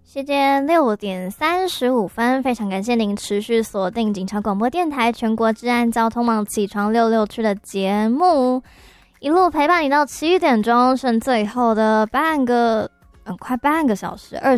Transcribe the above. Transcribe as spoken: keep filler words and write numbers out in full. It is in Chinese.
时间六点三十五分，非常感谢您持续锁定警察广播电台全国治安交通网起床六六区的节目，一路陪伴你到七点钟，剩最后的半个，嗯，快半个小时，二